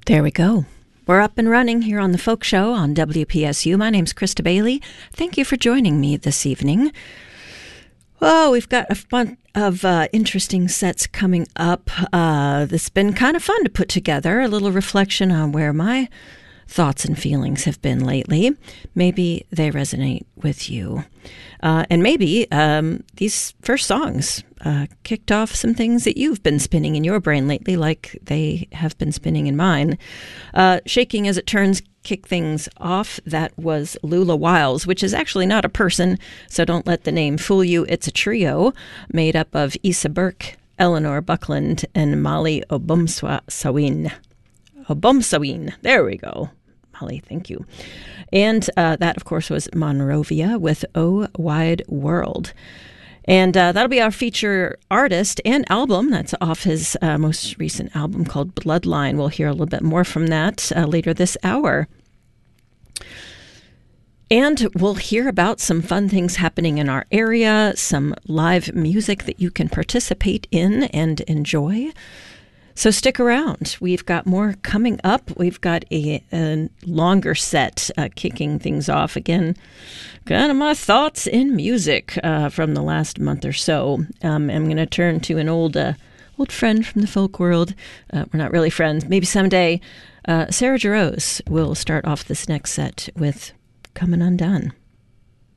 There we go. We're up and running here on the Folk Show on WPSU. My name's Krista Bailey. Thank you for joining me this evening. Well, we've got a bunch of interesting sets coming up. It's been kind of fun to put together, a little reflection on where my thoughts and feelings have been lately. Maybe they resonate with you. And maybe these first songs kicked off some things that you've been spinning in your brain lately, like they have been spinning in mine. Shaking as It Turns kick things off. That was Lula Wiles, which is actually not a person, so don't let the name fool you. It's a trio made up of Issa Burke, Eleanor Buckland, and Molly Obumsawin. There we go. Molly, thank you. And that, of course, was Monrovia with Oh Wide World. And that'll be our feature artist and album. That's off his most recent album called Bloodline. We'll hear a little bit more from that later this hour. And we'll hear about some fun things happening in our area, some live music that you can participate in and enjoy. So stick around. We've got more coming up. We've got a longer set kicking things off. Again, kind of my thoughts in music from the last month or so. I'm going to turn to an old friend from the folk world. We're not really friends. Maybe someday. Sarah Jarosz will start off this next set with Coming Undone.